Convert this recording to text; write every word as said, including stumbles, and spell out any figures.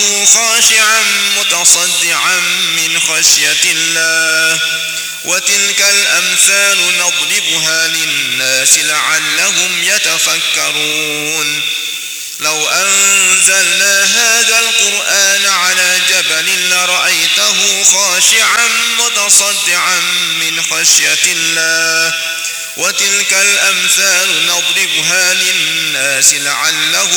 رأيته خاشعا متصدعا من خشية الله وتلك الأمثال نضربها للناس لعلهم يتفكرون لو أنزلنا هذا القرآن على جبل لرأيته خاشعا متصدعا من خشية الله وتلك الأمثال نضربها للناس لعلهم